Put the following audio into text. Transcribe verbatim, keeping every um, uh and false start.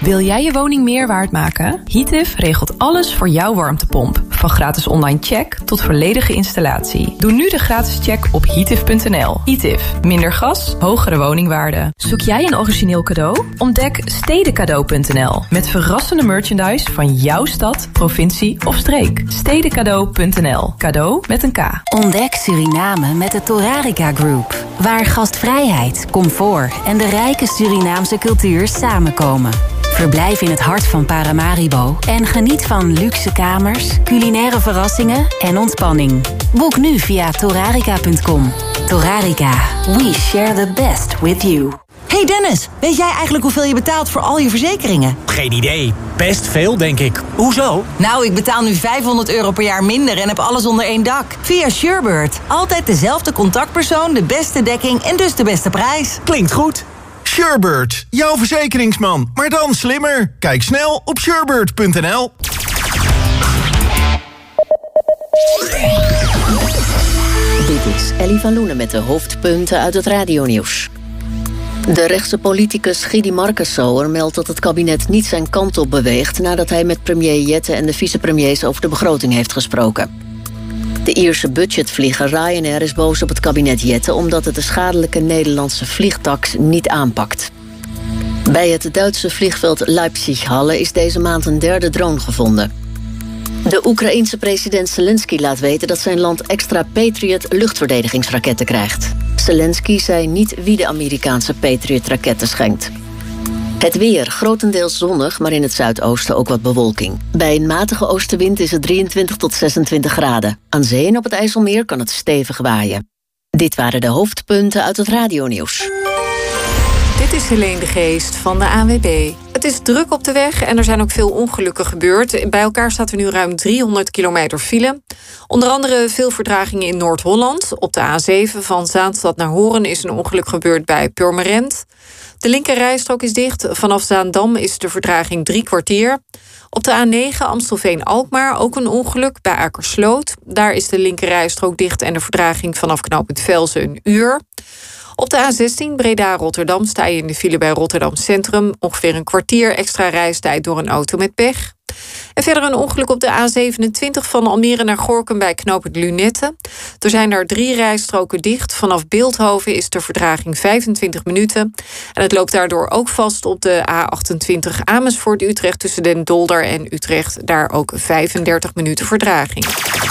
Wil jij je woning meer waard maken? Heatif regelt alles voor jouw warmtepomp. Van gratis online check tot volledige installatie. Doe nu de gratis check op heatif punt n l. Heatif. Minder gas, hogere woningwaarde. Zoek jij een origineel cadeau? Ontdek stedencadeau punt n l. Met verrassende merchandise van jouw stad, provincie of streek. stedencadeau punt n l. Cadeau met een K. Ontdek Suriname met de Torarica Group. Waar gastvrijheid, comfort en de rijke Surinaamse cultuur samenkomen. Verblijf in het hart van Paramaribo en geniet van luxe kamers, culinaire verrassingen en ontspanning. Boek nu via torarica punt com. Torarica, we share the best with you. Hey Dennis, weet jij eigenlijk hoeveel je betaalt voor al je verzekeringen? Geen idee. Best veel, denk ik. Hoezo? Nou, ik betaal nu vijfhonderd euro per jaar minder en heb alles onder één dak. Via Surebird. Altijd dezelfde contactpersoon, de beste dekking en dus de beste prijs. Klinkt goed. Surebird, jouw verzekeringsman, maar dan slimmer. Kijk snel op surebird punt n l. Dit is Ellie van Loenen met de hoofdpunten uit het radionieuws. De rechtse politicus Gidi Markensauer meldt dat het kabinet niet zijn kant op beweegt nadat hij met premier Jette en de vicepremiers over de begroting heeft gesproken. De Ierse budgetvlieger Ryanair is boos op het kabinet Jette omdat het de schadelijke Nederlandse vliegtax niet aanpakt. Bij het Duitse vliegveld Leipzig-Halle is deze maand een derde drone gevonden. De Oekraïense president Zelensky laat weten dat zijn land extra Patriot luchtverdedigingsraketten krijgt. Zelensky zei niet wie de Amerikaanse Patriot-raketten schenkt. Het weer, grotendeels zonnig, maar in het zuidoosten ook wat bewolking. Bij een matige oostenwind is het drieëntwintig tot zesentwintig graden. Aan zee en op het IJsselmeer kan het stevig waaien. Dit waren de hoofdpunten uit het radionieuws. Dit is Helene de Geest van de A N W B. Het is druk op de weg en er zijn ook veel ongelukken gebeurd. Bij elkaar staat er nu ruim driehonderd kilometer file. Onder andere veel vertragingen in Noord-Holland. Op de A zeven van Zaanstad naar Hoorn is een ongeluk gebeurd bij Purmerend. De linkerrijstrook is dicht. Vanaf Zaandam is de vertraging drie kwartier. Op de A negen Amstelveen-Alkmaar ook een ongeluk bij Akersloot. Daar is de linkerrijstrook dicht en de vertraging vanaf knooppunt Velzen een uur. Op de A zestien Breda-Rotterdam sta je in de file bij Rotterdam Centrum. Ongeveer een kwartier extra reistijd door een auto met pech. En verder een ongeluk op de A zevenentwintig van Almere naar Gorinchem bij knooppunt Lunette. Er zijn daar drie rijstroken dicht. Vanaf Beeldhoven is de vertraging vijfentwintig minuten. En het loopt daardoor ook vast op de A achtentwintig Amersfoort-Utrecht tussen Den Dolder en Utrecht. Daar ook vijfendertig minuten vertraging.